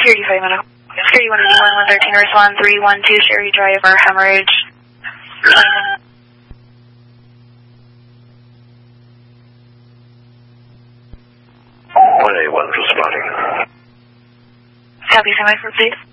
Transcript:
35 minutes. 3181 113, respond 312, Sherry Driver, hemorrhage. 181 responding. Copy, semi-for, please.